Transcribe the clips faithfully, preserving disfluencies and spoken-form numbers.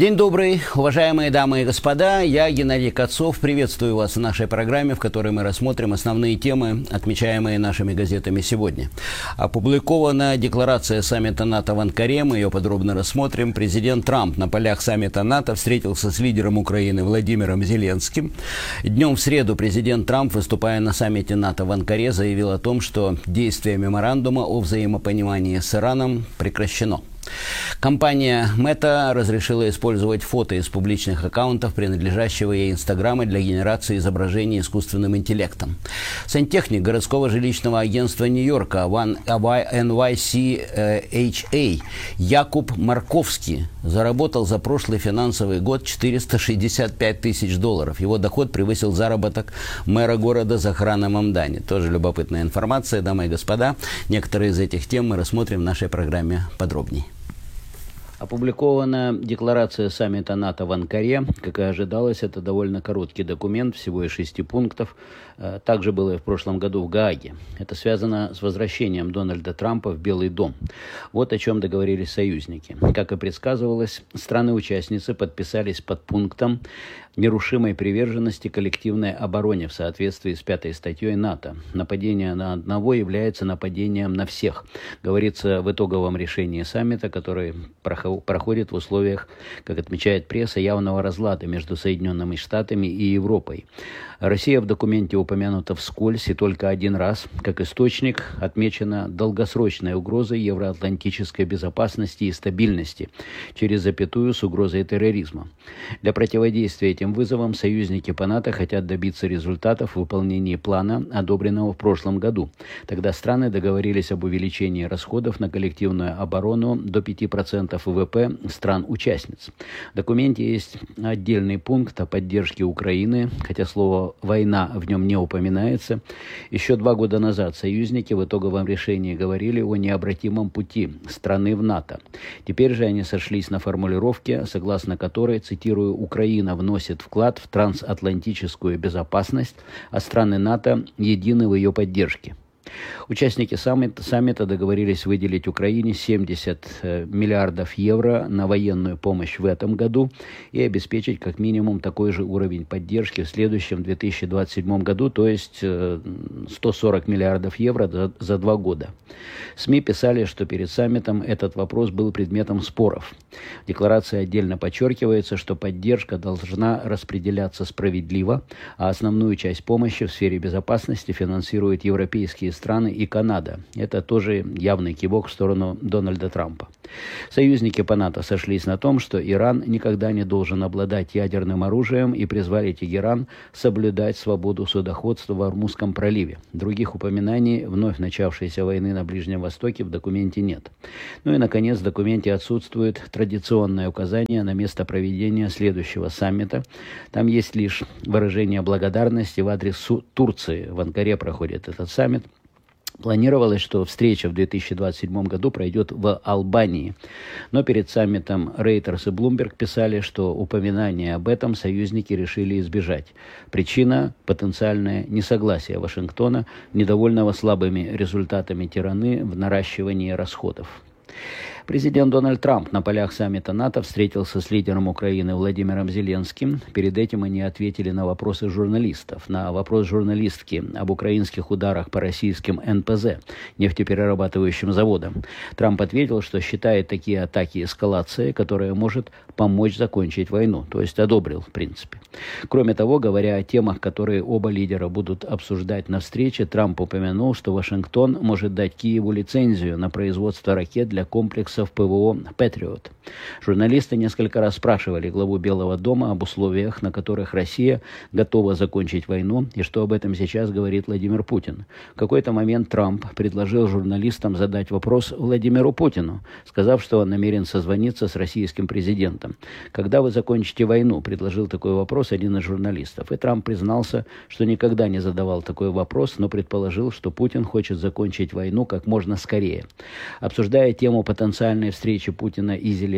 День добрый, уважаемые дамы и господа. Я, Геннадий Кацов, приветствую вас в нашей программе, в которой мы рассмотрим основные темы, отмечаемые нашими газетами сегодня. Опубликована декларация саммита НАТО в Анкаре, мы ее подробно рассмотрим. Президент Трамп на полях саммита НАТО встретился с лидером Украины Владимиром Зеленским. Днем в среду президент Трамп, выступая на саммите НАТО в Анкаре, заявил о том, что действие меморандума о взаимопонимании с Ираном прекращено. Компания Meta разрешила использовать фото из публичных аккаунтов, принадлежащего ей Инстаграма, для генерации изображений искусственным интеллектом. Сантехник городского жилищного агентства Нью-Йорка эн вай си эйч эй Якуб Марковский заработал за прошлый финансовый год четыреста шестьдесят пять тысяч долларов. Его доход превысил заработок мэра города Захрана Мамдани. Тоже любопытная информация, дамы и господа. Некоторые из этих тем мы рассмотрим в нашей программе подробнее. Опубликована декларация саммита НАТО в Анкаре. Как и ожидалось, это довольно короткий документ, всего из шести пунктов. Также было и в прошлом году в Гааге. Это связано с возвращением Дональда Трампа в Белый дом. Вот о чем договорились союзники. Как и предсказывалось, страны-участницы подписались под пунктом нерушимой приверженности коллективной обороне в соответствии с пятой статьей НАТО. Нападение на одного является нападением на всех, говорится в итоговом решении саммита, который проходит в условиях, как отмечает пресса, явного разлада между Соединенными Штатами и Европой. Россия в документе упомянута вскользь и только один раз. Как источник отмечена долгосрочная угроза евроатлантической безопасности и стабильности через запятую с угрозой терроризма. Для противодействия этим вызовам союзники по НАТО хотят добиться результатов в выполнении плана, одобренного в прошлом году. Тогда страны договорились об увеличении расходов на коллективную оборону до пяти процентов вэ вэ пэ стран-участниц. В документе есть отдельный пункт о поддержке Украины, хотя слово «война» в нем не упоминается. Еще два года назад союзники в итоговом решении говорили о необратимом пути страны в НАТО. Теперь же они сошлись на формулировке, согласно которой, цитирую, «Украина вносит вклад в трансатлантическую безопасность, а страны НАТО едины в ее поддержке». Участники саммита, саммита договорились выделить Украине семьдесят миллиардов евро на военную помощь в этом году и обеспечить как минимум такой же уровень поддержки в следующем две тысячи двадцать седьмом году, то есть сто сорок миллиардов евро за, за два года. СМИ писали, что перед саммитом этот вопрос был предметом споров. В декларации отдельно подчеркивается, что поддержка должна распределяться справедливо, а основную часть помощи в сфере безопасности финансируют европейские страны и Канада. Это тоже явный кивок в сторону Дональда Трампа. Союзники по НАТО сошлись на том, что Иран никогда не должен обладать ядерным оружием, и призвали Тегеран соблюдать свободу судоходства в Ормузском проливе. Других упоминаний вновь начавшейся войны на Ближнем Востоке в документе нет. Ну и, наконец, в документе отсутствует традиционное указание на место проведения следующего саммита. Там есть лишь выражение благодарности в адрес Турции. В Анкаре проходит этот саммит. Планировалось, что встреча в две тысячи двадцать седьмом году пройдет в Албании. Но перед саммитом Reuters и Bloomberg писали, что упоминания об этом союзники решили избежать. Причина – потенциальное несогласие Вашингтона, недовольного слабыми результатами тираны в наращивании расходов. Президент Дональд Трамп на полях саммита НАТО встретился с лидером Украины Владимиром Зеленским. Перед этим они ответили на вопросы журналистов. На вопрос журналистки об украинских ударах по российским эн пэ зэ, нефтеперерабатывающим заводам, Трамп ответил, что считает такие атаки эскалацией, которая может помочь закончить войну, то есть одобрил в принципе. Кроме того, говоря о темах, которые оба лидера будут обсуждать на встрече, Трамп упомянул, что Вашингтон может дать Киеву лицензию на производство ракет для комплексов пэ вэ о «Патриот». Журналисты несколько раз спрашивали главу Белого дома об условиях, на которых Россия готова закончить войну, и что об этом сейчас говорит Владимир Путин. В какой-то момент Трамп предложил журналистам задать вопрос Владимиру Путину, сказав, что он намерен созвониться с российским президентом. «Когда вы закончите войну?» – предложил такой вопрос один из журналистов. И Трамп признался, что никогда не задавал такой вопрос, но предположил, что Путин хочет закончить войну как можно скорее. Обсуждая тему потенциальной встречи Путина и Зеленского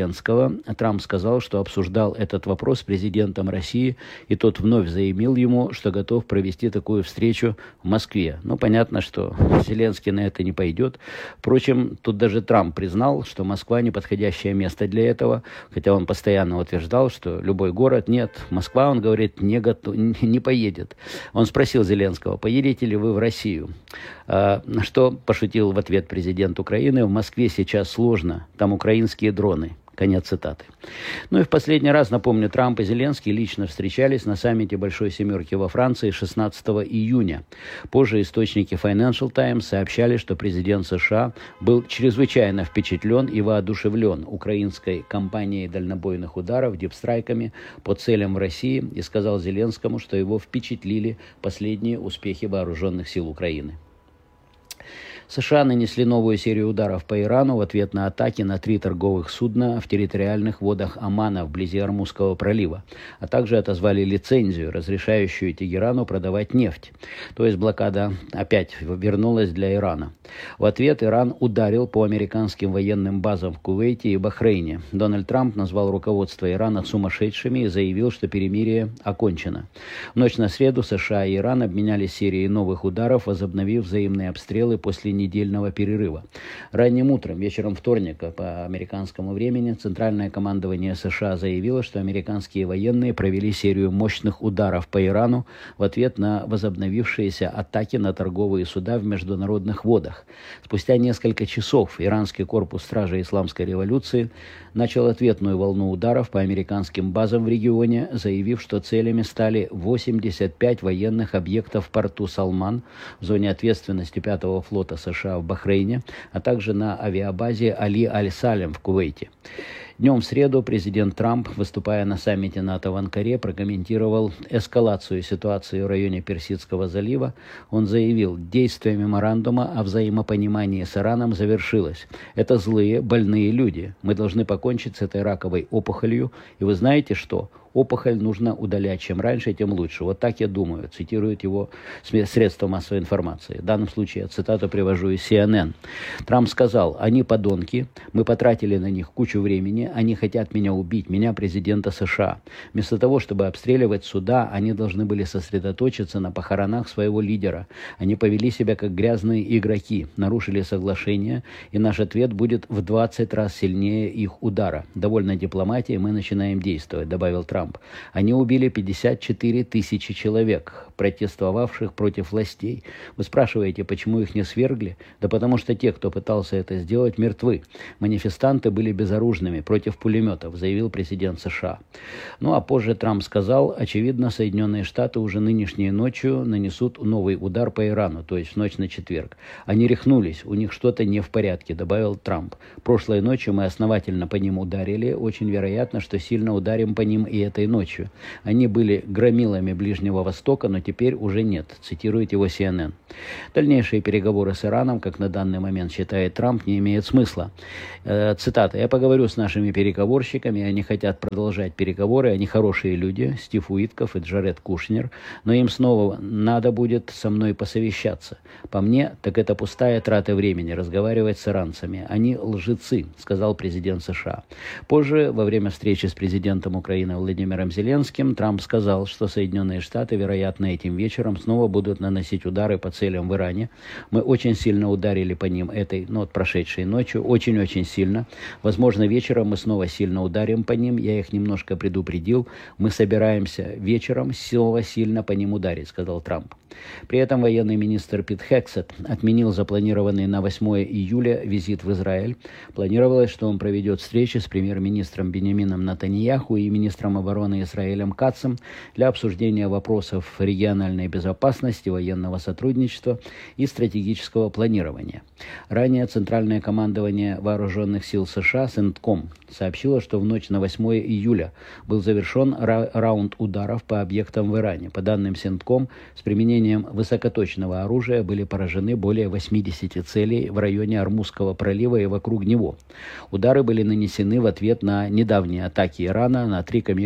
Зеленского, Трамп сказал, что обсуждал этот вопрос с президентом России, и тот вновь заявил ему, что готов провести такую встречу в Москве. Ну, понятно, что Зеленский на это не пойдет. Впрочем, тут даже Трамп признал, что Москва не подходящее место для этого, хотя он постоянно утверждал, что любой город, нет, Москва, он говорит, не, готов, не поедет. Он спросил Зеленского, поедете ли вы в Россию? На что пошутил в ответ президент Украины, в Москве сейчас сложно, там украинские дроны. Конец цитаты. Ну и в последний раз, напомню, Трамп и Зеленский лично встречались на саммите Большой Семерки во Франции шестнадцатого июня. Позже источники Financial Times сообщали, что президент США был чрезвычайно впечатлен и воодушевлен украинской кампанией дальнобойных ударов дипстрайками по целям в России и сказал Зеленскому, что его впечатлили последние успехи вооруженных сил Украины. США нанесли новую серию ударов по Ирану в ответ на атаки на три торговых судна в территориальных водах Омана вблизи Ормузского пролива, а также отозвали лицензию, разрешающую Тегерану продавать нефть. То есть блокада опять вернулась для Ирана. В ответ Иран ударил по американским военным базам в Кувейте и Бахрейне. Дональд Трамп назвал руководство Ирана сумасшедшими и заявил, что перемирие окончено. В ночь на среду США и Иран обменялись серией новых ударов, возобновив взаимные обстрелы после недельного перерыва. Ранним утром, вечером вторника по американскому времени, Центральное командование США заявило, что американские военные провели серию мощных ударов по Ирану в ответ на возобновившиеся атаки на торговые суда в международных водах. Спустя несколько часов иранский корпус стражей исламской революции начал ответную волну ударов по американским базам в регионе, заявив, что целями стали восемьдесят пять военных объектов в порту Салман в зоне ответственности пятого флота США в Бахрейне, а также на авиабазе Али Аль-Салем в Кувейте. Днем в среду президент Трамп, выступая на саммите НАТО в Анкаре, прокомментировал эскалацию ситуации в районе Персидского залива. Он заявил, действие меморандума о взаимопонимании с Ираном завершилось. Это злые, больные люди. Мы должны покончить с этой раковой опухолью. И вы знаете что? Опухоль нужно удалять. Чем раньше, тем лучше. Вот так я думаю, цитирует его средства массовой информации. В данном случае я цитату привожу из си эн эн. Трамп сказал, они подонки, мы потратили на них кучу времени, они хотят меня убить, меня, президента США. Вместо того, чтобы обстреливать суда, они должны были сосредоточиться на похоронах своего лидера. Они повели себя как грязные игроки, нарушили соглашение, и наш ответ будет в двадцать раз сильнее их удара. Довольно дипломатии, мы начинаем действовать, добавил Трамп. Они убили пятьдесят четыре тысячи человек, протестовавших против властей. Вы спрашиваете, почему их не свергли? Да потому что те, кто пытался это сделать, мертвы. Манифестанты были безоружными против пулеметов, заявил президент США. Ну а позже Трамп сказал, очевидно, Соединенные Штаты уже нынешней ночью нанесут новый удар по Ирану, то есть в ночь на четверг. Они рехнулись, у них что-то не в порядке, добавил Трамп. Прошлой ночью мы основательно по ним ударили, очень вероятно, что сильно ударим по ним и этой ночью. Они были громилами Ближнего Востока, но теперь уже нет, цитирует его си эн эн. Дальнейшие переговоры с Ираном, как на данный момент считает Трамп, не имеют смысла. Э, цитата. «Я поговорю с нашими переговорщиками, они хотят продолжать переговоры, они хорошие люди, Стив Уитков и Джаред Кушнер, но им снова надо будет со мной посовещаться. По мне, так это пустая трата времени, разговаривать с иранцами. Они лжецы», сказал президент США. Позже, во время встречи с президентом Украины Владимиром Зеленским, Трамп сказал, что Соединенные Штаты, вероятно, этим вечером снова будут наносить удары по целям в Иране. Мы очень сильно ударили по ним этой, ну, вот прошедшей ночью, очень-очень сильно. Возможно, вечером мы снова сильно ударим по ним. Я их немножко предупредил. Мы собираемся вечером снова сильно по ним ударить, сказал Трамп. При этом военный министр Пит Хексет отменил запланированный на восьмое июля визит в Израиль. Планировалось, что он проведет встречи с премьер-министром Биньямином Нетаньяху и министром обороны Израилем Кацем для обсуждения вопросов региональной безопасности, военного сотрудничества и стратегического планирования. Ранее Центральное командование Вооруженных сил США Центком сообщило, что в ночь на восьмое июля был завершен ра- раунд ударов по объектам в Иране. По данным Центком, с применением высокоточного оружия были поражены более восьмидесяти целей в районе Ормузского пролива и вокруг него. Удары были нанесены в ответ на недавние атаки Ирана на три коммерческие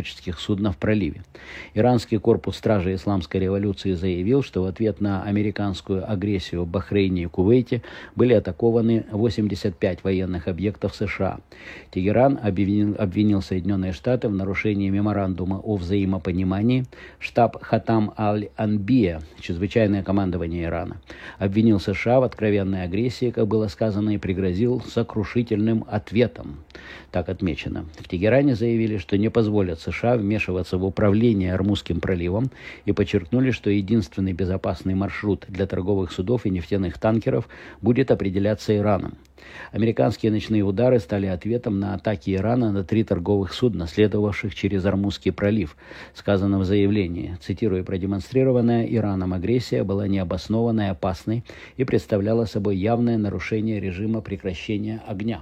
коммерческих судна в проливе. Иранский корпус стражи исламской революции заявил, что в ответ на американскую агрессию в Бахрейне и Кувейте были атакованы восемьдесят пять военных объектов США. Тегеран обвинил, обвинил Соединенные Штаты в нарушении меморандума о взаимопонимании. Штаб Хатам Аль-Анбия, чрезвычайное командование Ирана, обвинил США в откровенной агрессии, как было сказано, и пригрозил сокрушительным ответом. Так отмечено. В Тегеране заявили, что не позволят США вмешиваться в управление Ормузским проливом и подчеркнули, что единственный безопасный маршрут для торговых судов и нефтяных танкеров будет определяться Ираном. Американские ночные удары стали ответом на атаки Ирана на три торговых судна, следовавших через Ормузский пролив. Сказано в заявлении, цитирую, «продемонстрированная Ираном агрессия была необоснованной, опасной и представляла собой явное нарушение режима прекращения огня».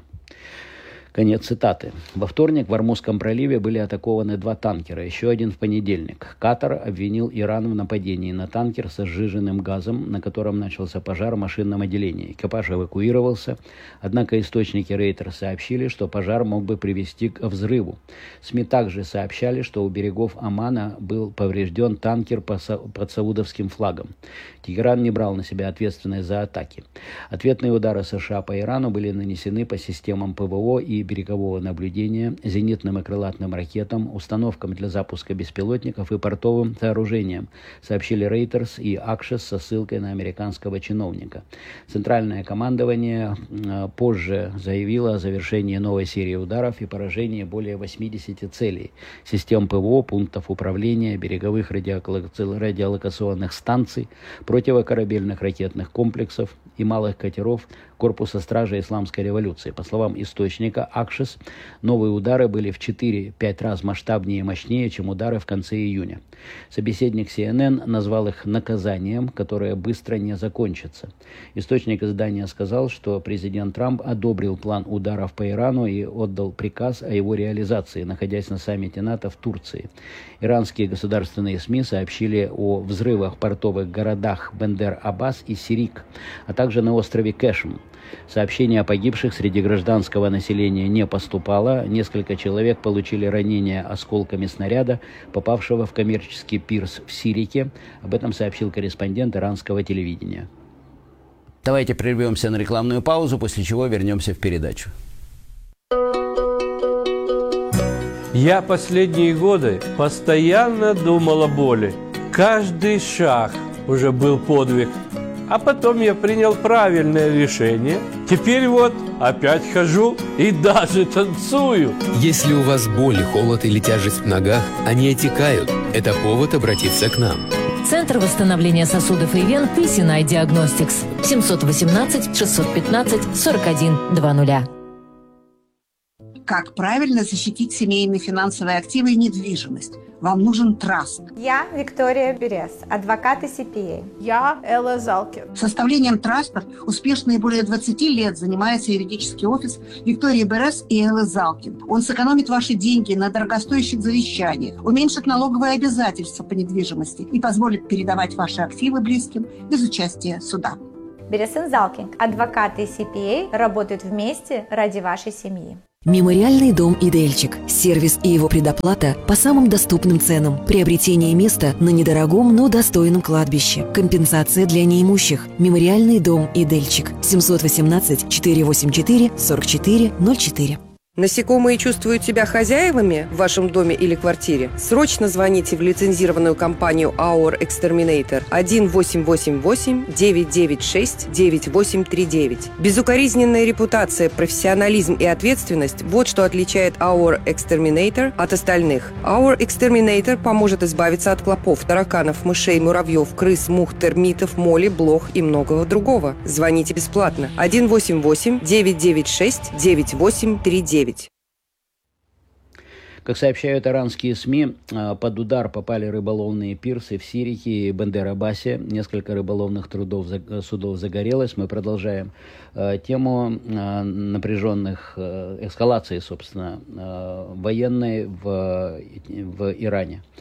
Конец цитаты. Во вторник в Ормузском проливе были атакованы два танкера, еще один в понедельник. Катар обвинил Иран в нападении на танкер со сжиженным газом, на котором начался пожар в машинном отделении. Экипаж эвакуировался, однако источники Рейтер сообщили, что пожар мог бы привести к взрыву. СМИ также сообщали, что у берегов Омана был поврежден танкер под саудовским флагом. Тегеран не брал на себя ответственность за атаки. Ответные удары США по Ирану были нанесены по системам ПВО и берегового наблюдения, зенитным и крылатным ракетам, установкам для запуска беспилотников и портовым сооружениям, сообщили Reuters и Акшес со ссылкой на американского чиновника. Центральное командование э, позже заявило о завершении новой серии ударов и поражении более восьмидесяти целей, систем ПВО, пунктов управления, береговых радиолокационных станций, противокорабельных ракетных комплексов и малых катеров корпуса стражи Исламской революции. По словам источника Акшес, новые удары были в четыре-пять раз масштабнее и мощнее, чем удары в конце июня. Собеседник Си Эн Эн назвал их наказанием, которое быстро не закончится. Источник издания сказал, что президент Трамп одобрил план ударов по Ирану и отдал приказ о его реализации, находясь на саммите НАТО в Турции. Иранские государственные СМИ сообщили о взрывах в портовых городах Бендер-Аббас и Сирик, а также на острове Кэшм. Сообщение о погибших среди гражданского населения не поступало. Несколько человек получили ранения осколками снаряда, попавшего в коммерческий пирс в Сирике. Об этом сообщил корреспондент иранского телевидения. Давайте прервемся на рекламную паузу, после чего вернемся в передачу. Я последние годы постоянно думал о боли. Каждый шаг уже был подвиг. А потом я принял правильное решение. Теперь вот опять хожу и даже танцую. Если у вас боль, холод или тяжесть в ногах, они отекают. Это повод обратиться к нам. Центр восстановления сосудов и вен пи си эн ай Diagnostics. семьсот восемнадцать шестьсот пятнадцать сорок один двадцать. Как правильно защитить семейные финансовые активы и недвижимость? Вам нужен траст. Я Виктория Берес, адвокат и си пи эй. Я Элла Залкин. Составлением трастов успешные более двадцати лет занимается юридический офис Виктории Берес и Эллы Залкин. Он сэкономит ваши деньги на дорогостоящих завещаниях, уменьшит налоговые обязательства по недвижимости и позволит передавать ваши активы близким без участия суда. Берес и Залкин, адвокаты и си пи эй, работают вместе ради вашей семьи. Мемориальный дом «Идельчик». Сервис и его предоплата по самым доступным ценам. Приобретение места на недорогом, но достойном кладбище. Компенсация для неимущих. Мемориальный дом «Идельчик». семьсот восемнадцать четыреста восемьдесят четыре сорок четыре ноль четыре. Насекомые чувствуют себя хозяевами в вашем доме или квартире? Срочно звоните в лицензированную компанию Our Exterminator один восемь восемь восемь девять девять шесть девять восемь три девять. Безукоризненная репутация, профессионализм и ответственность – вот что отличает Our Exterminator от остальных. Our Exterminator поможет избавиться от клопов, тараканов, мышей, муравьев, крыс, мух, термитов, моли, блох и многого другого. Звоните бесплатно один восемь восемь девять девять шесть девять восемь три девять. Как сообщают иранские СМИ, под удар попали рыболовные пирсы в Сирике и Бендер-Аббасе. Несколько рыболовных трудов, судов загорелось. Мы продолжаем тему напряженных эскалаций, собственно, военной в, в Иране.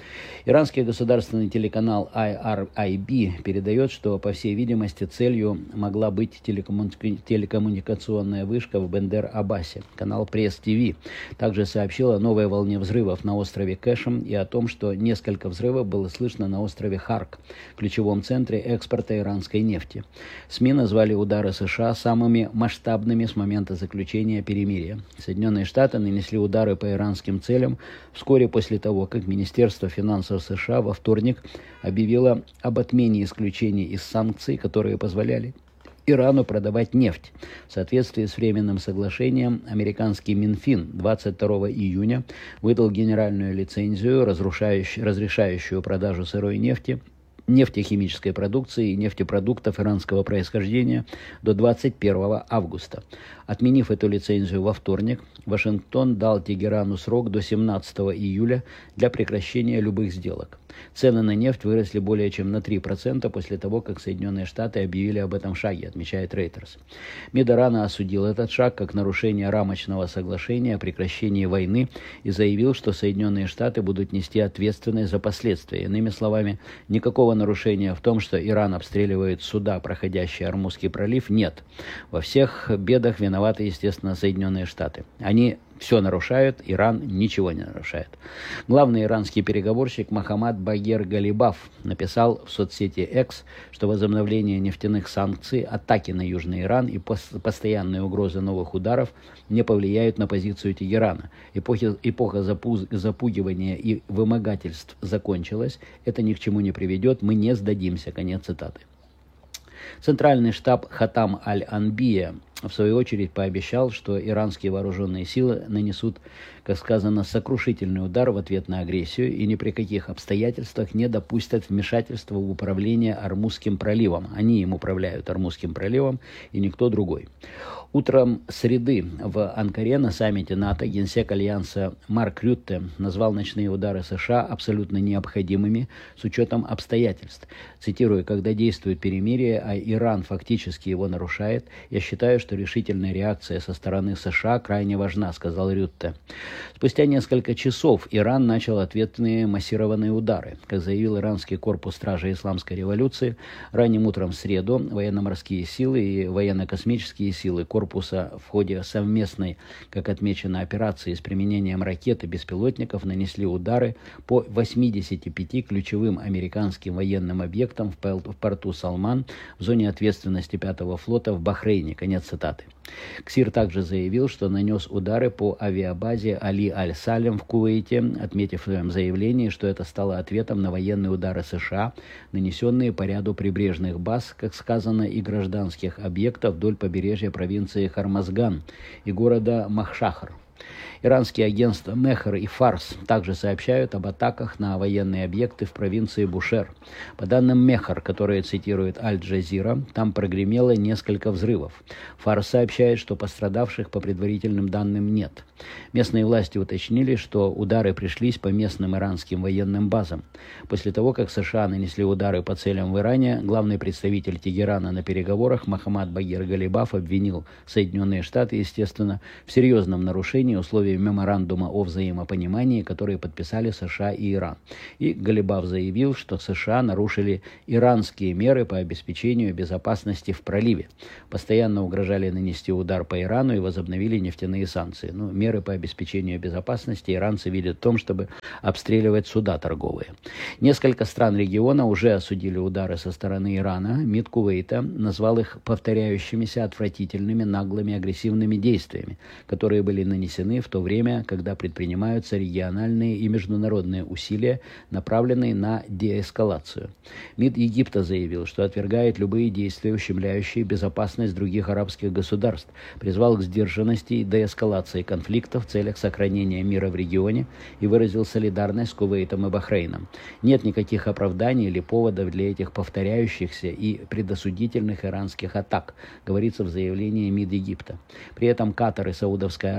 Иранский государственный телеканал ай ар ай би передает, что, по всей видимости, целью могла быть телекоммуни... телекоммуникационная вышка в Бендер-Аббасе. Канал Пресс-ТВ также сообщил о новой волне взрывов на острове Кэшем и о том, что несколько взрывов было слышно на острове Харк, ключевом центре экспорта иранской нефти. СМИ назвали удары США самыми масштабными с момента заключения перемирия. Соединенные Штаты нанесли удары по иранским целям вскоре после того, как Министерство финансов США во вторник объявило об отмене исключений из санкций, которые позволяли Ирану продавать нефть. В соответствии с временным соглашением, американский Минфин двадцать второго июня выдал генеральную лицензию, разрешающую продажу сырой нефти, нефтехимической продукции и нефтепродуктов иранского происхождения до двадцать первого августа. Отменив эту лицензию во вторник, Вашингтон дал Тегерану срок до семнадцатого июля для прекращения любых сделок. Цены на нефть выросли более чем на три процента после того, как Соединенные Штаты объявили об этом шаге, отмечает Reuters. МИД Ирана осудил этот шаг как нарушение рамочного соглашения о прекращении войны и заявил, что Соединенные Штаты будут нести ответственность за последствия. Иными словами, никакого нарушения в том, что Иран обстреливает суда, проходящие Ормузский пролив, нет. Во всех бедах виноваты, естественно, Соединенные Штаты. Они все нарушают, Иран ничего не нарушает. Главный иранский переговорщик Мохаммад Багер Галибаф написал в соцсети X, что возобновление нефтяных санкций, атаки на Южный Иран и постоянные угрозы новых ударов не повлияют на позицию Тегерана. Эпохи, эпоха запу- запугивания и вымогательств закончилась, это ни к чему не приведет, мы не сдадимся. Конец цитаты. Центральный штаб Хатам аль-Анбия в свою очередь пообещал, что иранские вооруженные силы нанесут, как сказано, сокрушительный удар в ответ на агрессию и ни при каких обстоятельствах не допустят вмешательства в управление Ормузским проливом. Они им управляют Ормузским проливом и никто другой. Утром среды в Анкаре на саммите НАТО генсек Альянса Марк Рютте назвал ночные удары США абсолютно необходимыми с учетом обстоятельств. Цитирую: «Когда действует перемирие, а Иран фактически его нарушает, я считаю, что решительная реакция со стороны США крайне важна», сказал Рютте. Спустя несколько часов Иран начал ответные массированные удары. Как заявил иранский корпус стражи исламской революции, ранним утром в среду военно-морские силы и военно-космические силы корпуса в ходе совместной, как отмечено, операции с применением ракет и беспилотников нанесли удары по восьмидесяти пяти ключевым американским военным объектам в порту Салман в зоне ответственности пятого флота в Бахрейне. Конец цитаты. КСИР также заявил, что нанес удары по авиабазе Али Аль-Салем в Кувейте, отметив в своем заявлении, что это стало ответом на военные удары США, нанесенные по ряду прибрежных баз, как сказано, и гражданских объектов вдоль побережья провинции Хармазган и города Махшахр. Иранские агентства Мехр и Фарс также сообщают об атаках на военные объекты в провинции Бушер. По данным Мехр, которые цитирует Аль-Джазира, там прогремело несколько взрывов. Фарс сообщает, что пострадавших по предварительным данным нет. Местные власти уточнили, что удары пришлись по местным иранским военным базам. После того, как США нанесли удары по целям в Иране, главный представитель Тегерана на переговорах Мохаммад Багер Галибаф обвинил Соединенные Штаты, естественно, в серьезном нарушении условий меморандума о взаимопонимании, которые подписали США и Иран. И Галибаф заявил, что США нарушили иранские меры по обеспечению безопасности в проливе. Постоянно угрожали нанести удар по Ирану и возобновили нефтяные санкции. Ну, меры по обеспечению безопасности иранцы видят в том, чтобы обстреливать суда торговые. Несколько стран региона уже осудили удары со стороны Ирана. МИД Кувейта назвал их повторяющимися отвратительными, наглыми, агрессивными действиями, которые были нанесены в то время, когда предпринимаются региональные и международные усилия, направленные на деэскалацию. МИД Египта заявил, что отвергает любые действия, ущемляющие безопасность других арабских государств, призвал к сдержанности и деэскалации конфликта в целях сохранения мира в регионе и выразил солидарность с Кувейтом и Бахрейном. Нет никаких оправданий или поводов для этих повторяющихся и предосудительных иранских атак, говорится в заявлении МИД Египта. При этом Катар и Саудовская Аравия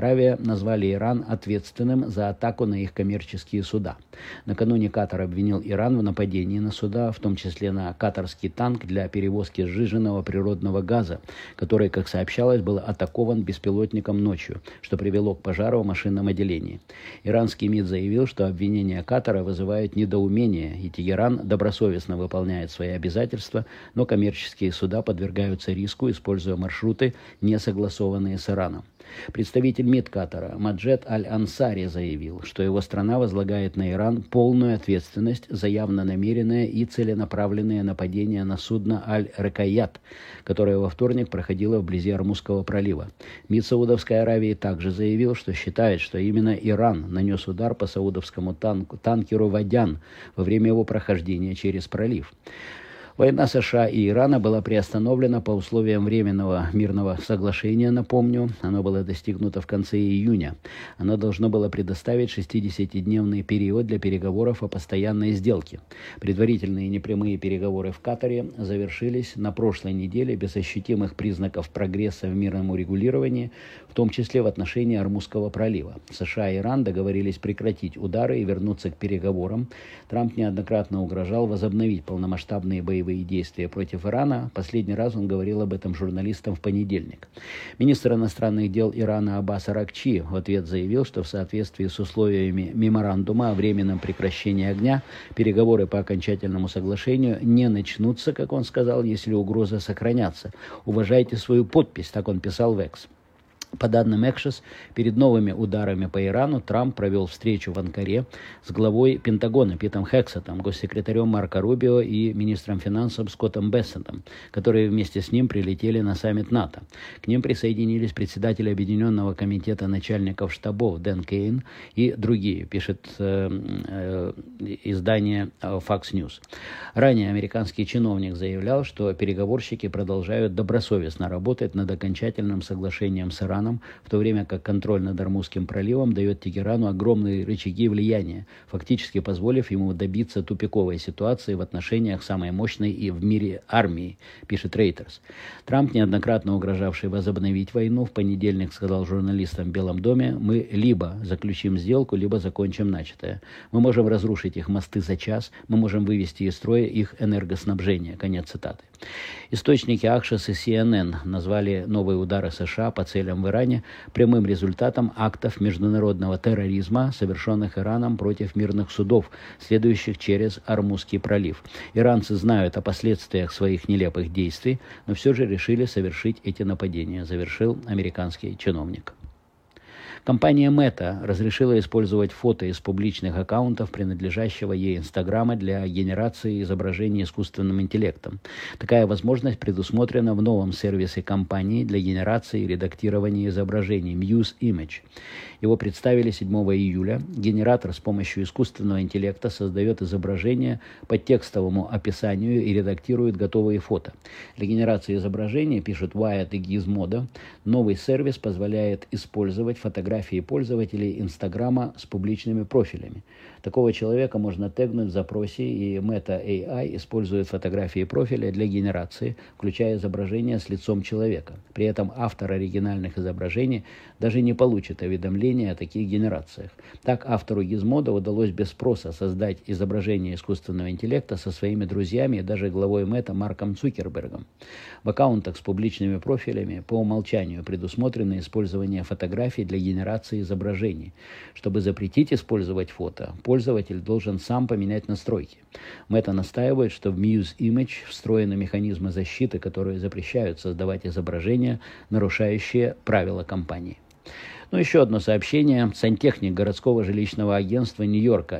назвали Иран ответственным за атаку на их коммерческие суда. Накануне Катар обвинил Иран в нападении на суда, в том числе на катарский танк для перевозки сжиженного природного газа, который, как сообщалось, был атакован беспилотником ночью, что привело к пожару в машинном отделении. Иранский МИД заявил, что обвинения Катара вызывают недоумение, и Тегеран добросовестно выполняет свои обязательства, но коммерческие суда подвергаются риску, используя маршруты, не согласованные с Ираном. Представитель МИД Катара Маджед Аль-Ансари заявил, что его страна возлагает на Иран полную ответственность за явно намеренное и целенаправленное нападение на судно Аль-Ракаят, которое во вторник проходило вблизи Ормузского пролива. МИД Саудовской Аравии также заявил, что считает, что именно Иран нанес удар по саудовскому танку, танкеру «Вадян» во время его прохождения через пролив. Война США и Ирана была приостановлена по условиям Временного мирного соглашения, напомню. Оно было достигнуто в конце июня. Оно должно было предоставить шестидесятидневный период для переговоров о постоянной сделке. Предварительные непрямые переговоры в Катаре завершились на прошлой неделе без ощутимых признаков прогресса в мирном урегулировании, в том числе в отношении Ормузского пролива. США и Иран договорились прекратить удары и вернуться к переговорам. Трамп неоднократно угрожал возобновить полномасштабные боевые действия против Ирана. Последний раз он говорил об этом журналистам в понедельник. Министр иностранных дел Ирана Аббас Аракчи в ответ заявил, что в соответствии с условиями меморандума о временном прекращении огня переговоры по окончательному соглашению не начнутся, как он сказал, если угрозы сохранятся. «Уважайте свою подпись», так он писал в Экс. По данным Экшес, перед новыми ударами по Ирану Трамп провел встречу в Анкаре с главой Пентагона Питом Хексетом, госсекретарем Марко Рубио и министром финансов Скоттом Бессентом, которые вместе с ним прилетели на саммит НАТО. К ним присоединились председатель Объединенного комитета начальников штабов Дэн Кейн и другие, пишет э, э, издание Fox News. Ранее американский чиновник заявлял, что переговорщики продолжают добросовестно работать над окончательным соглашением с Ираном, в то время как контроль над Ормузским проливом дает Тегерану огромные рычаги влияния, фактически позволив ему добиться тупиковой ситуации в отношениях самой мощной и в мире армии, пишет Reuters. Трамп, неоднократно угрожавший возобновить войну, в понедельник сказал журналистам в Белом доме: «Мы либо заключим сделку, либо закончим начатое. Мы можем разрушить их мосты за час, мы можем вывести из строя их энергоснабжение». Конец цитаты. Источники Акшес и Си Эн Эн назвали новые удары США по целям в Иране прямым результатом актов международного терроризма, совершенных Ираном против мирных судов, следующих через Ормузский пролив. Иранцы знают о последствиях своих нелепых действий, но все же решили совершить эти нападения, завершил американский чиновник. Компания Meta разрешила использовать фото из публичных аккаунтов, принадлежащего ей Инстаграма, для генерации изображений искусственным интеллектом. Такая возможность предусмотрена в новом сервисе компании для генерации и редактирования изображений Muse Image. Его представили седьмого июля. Генератор с помощью искусственного интеллекта создает изображение по текстовому описанию и редактирует готовые фото. Для генерации изображений, пишут Wired и Gizmodo, новый сервис позволяет использовать фотографии пользователей Инстаграма с публичными профилями. Такого человека можно тегнуть в запросе, и Meta эй ай использует фотографии профиля для генерации, включая изображение с лицом человека. При этом автор оригинальных изображений даже не получит уведомления о таких генерациях. Так, автору Gizmodo удалось без спроса создать изображение искусственного интеллекта со своими друзьями и даже главой Meta Марком Цукербергом. В аккаунтах с публичными профилями по умолчанию предусмотрено использование фотографий для генерации изображений. Чтобы запретить использовать фото, пользователь должен сам поменять настройки. Meta настаивает, что в Muse Image встроены механизмы защиты, которые запрещают создавать изображения, нарушающие правила компании. Ну, еще одно сообщение. Сантехник городского жилищного агентства Нью-Йорка